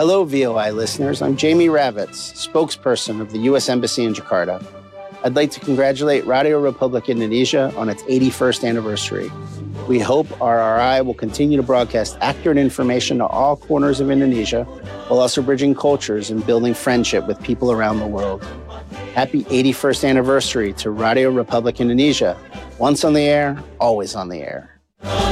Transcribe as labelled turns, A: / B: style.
A: Hello, VOI listeners. I'm Jamie Ravitz, spokesperson of the U.S. Embassy in Jakarta. I'd like to congratulate Radio Republic Indonesia on its 81st anniversary. We hope RRI will continue to broadcast accurate information to all corners of Indonesia, while also bridging cultures and building friendship with people around the world. Happy 81st anniversary to Radio Republic Indonesia. Once on the air, always on the air.